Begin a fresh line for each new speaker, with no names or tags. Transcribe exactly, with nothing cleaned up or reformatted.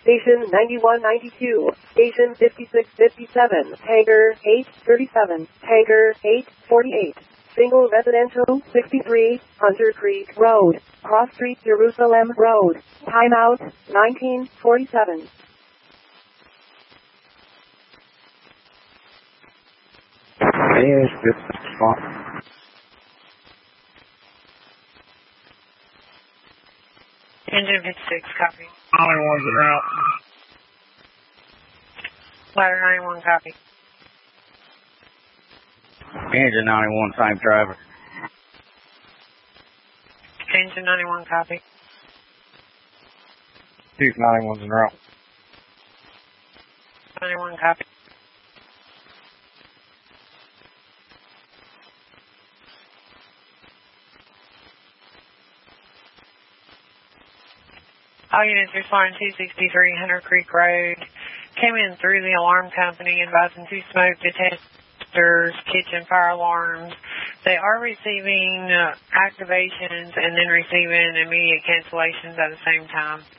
Station ninety-one ninety-two, Station fifty-six fifty-seven, Tanker eight thirty-seven, Tanker eight forty-eight. Single residential, sixty-three, Hunter Creek Road, Cross Street, Jerusalem Road. Timeout, nineteen forty-seven.
Yes, good spot.
Engine fifty-six, copy.
ninety-one's en route.
Ladder ninety-one, copy.
Engine ninety-one, same driver.
Engine ninety-one, copy.
Chief ninety-one's en route.
ninety-one, copy. All units responding two sixty-three Hunter Creek Road. Came in through the alarm company advising two smoke detectors, kitchen fire alarms. They are receiving uh, activations and then receiving immediate cancellations at the same time.